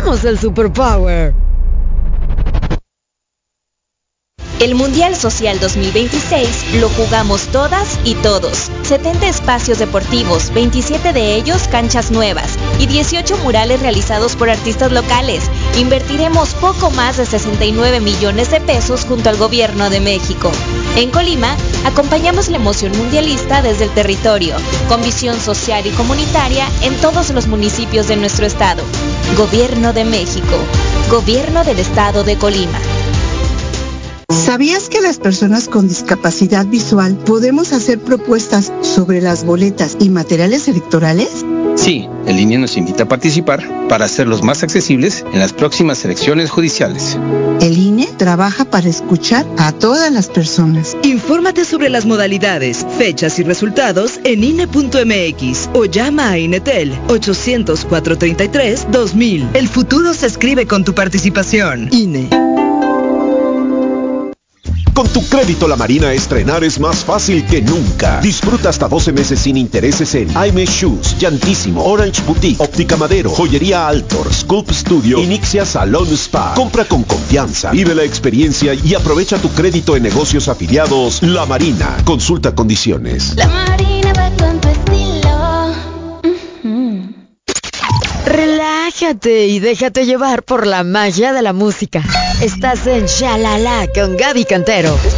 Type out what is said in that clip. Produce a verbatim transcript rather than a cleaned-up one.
somos el Superpower. El Mundial Social dos mil veintiséis lo jugamos todas y todos. setenta espacios deportivos, veintisiete de ellos canchas nuevas y dieciocho murales realizados por artistas locales. Invertiremos poco más de sesenta y nueve millones de pesos junto al Gobierno de México. En Colima, acompañamos la emoción mundialista desde el territorio, con visión social y comunitaria en todos los municipios de nuestro estado. Gobierno de México. Gobierno del Estado de Colima. ¿Sabías que las personas con discapacidad visual podemos hacer propuestas sobre las boletas y materiales electorales? Sí, el I N E nos invita a participar para hacerlos más accesibles en las próximas elecciones judiciales. El I N E trabaja para escuchar a todas las personas. Infórmate sobre las modalidades, fechas y resultados en I N E punto M X o llama a Inetel ochocientos, cuatrocientos treinta y tres, dos mil. El futuro se escribe con tu participación. I N E. Con tu crédito La Marina, estrenar es más fácil que nunca. Disfruta hasta doce meses sin intereses en A M Shoes, Llantísimo, Orange Boutique, Óptica Madero, Joyería Altor, Scoop Studio y Nixia Salon Spa. Compra con confianza, vive la experiencia y aprovecha tu crédito en negocios afiliados La Marina. Consulta condiciones. La Marina va con tu estilo. Uh-huh. Relájate y déjate llevar por la magia de la música. Estás en Shalala con Gaby Cantero.